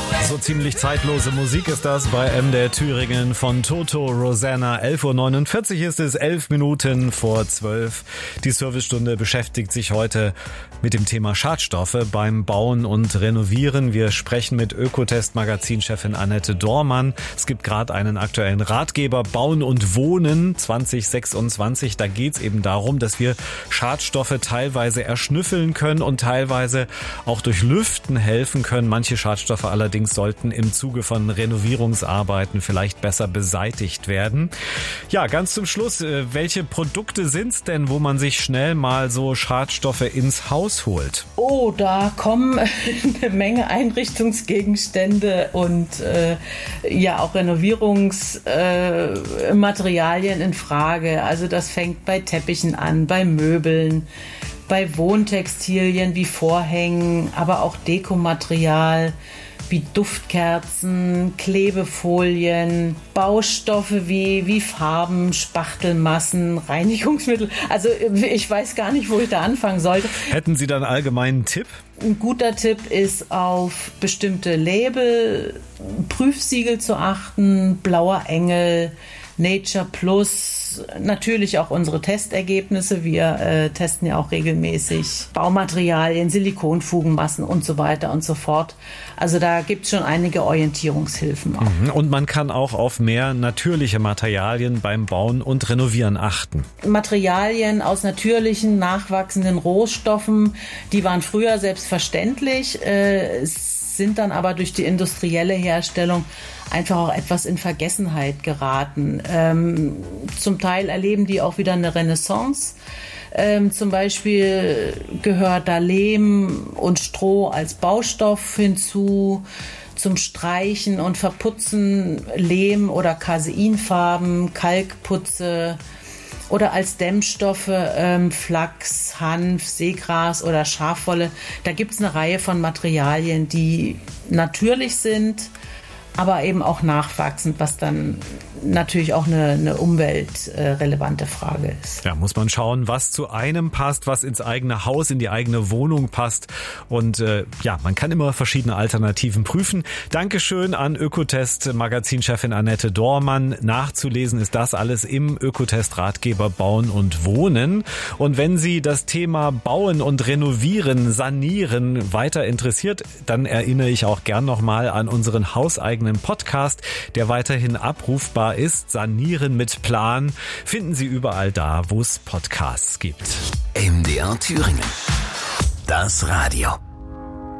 So ziemlich zeitlose Musik ist das bei MDR Thüringen von Toto Rosanna. 11.49 Uhr ist es, 11 Minuten vor 12. Die Servicestunde beschäftigt sich heute mit dem Thema Schadstoffe beim Bauen und Renovieren. Wir sprechen mit Ökotest-Magazinchefin Annette Dormann. Es gibt gerade einen aktuellen Ratgeber Bauen und Wohnen 2026. Da geht es eben darum, dass wir Schadstoffe teilweise erschnüffeln können und teilweise auch durch Lüften helfen können. Manche Schadstoffe allerdings sollten im Zuge von Renovierungsarbeiten vielleicht besser beseitigt werden. Ja, ganz zum Schluss, welche Produkte sind's denn, wo man sich schnell mal so Schadstoffe ins Haus holt? Oh, da kommen eine Menge Einrichtungsgegenstände und auch Renovierungsmaterialien in Frage. Also das fängt bei Teppichen an, bei Möbeln, bei Wohntextilien wie Vorhängen, aber auch Dekomaterial wie Duftkerzen, Klebefolien, Baustoffe wie Farben, Spachtelmassen, Reinigungsmittel. Also ich weiß gar nicht, wo ich da anfangen sollte. Hätten Sie dann allgemeinen Tipp? Ein guter Tipp ist, auf bestimmte Label, Prüfsiegel zu achten, Blauer Engel, Nature Plus, natürlich auch unsere Testergebnisse. Wir testen ja auch regelmäßig Baumaterialien, Silikonfugenmassen und so weiter und so fort. Also da gibt es schon einige Orientierungshilfen auch. Und man kann auch auf mehr natürliche Materialien beim Bauen und Renovieren achten. Materialien aus natürlichen, nachwachsenden Rohstoffen, die waren früher selbstverständlich, sind dann aber durch die industrielle Herstellung einfach auch etwas in Vergessenheit geraten. Zum Teil erleben die auch wieder eine Renaissance. Zum Beispiel gehört da Lehm und Stroh als Baustoff hinzu. Zum Streichen und Verputzen Lehm- oder Caseinfarben, Kalkputze oder als Dämmstoffe Flachs, Hanf, Seegras oder Schafwolle. Da gibt es eine Reihe von Materialien, die natürlich sind, aber eben auch nachwachsend, was dann natürlich auch eine umweltrelevante Frage ist. Ja, muss man schauen, was zu einem passt, was ins eigene Haus, in die eigene Wohnung passt. Und man kann immer verschiedene Alternativen prüfen. Dankeschön an Ökotest-Magazinchefin Annette Dormann. Nachzulesen ist das alles im Ökotest-Ratgeber Bauen und Wohnen. Und wenn Sie das Thema Bauen und Renovieren, Sanieren weiter interessiert, dann erinnere ich auch gern nochmal an unseren hauseigenen Podcast, der weiterhin abrufbar ist. Sanieren mit Plan finden Sie überall da, wo es Podcasts gibt. MDR Thüringen. Das Radio.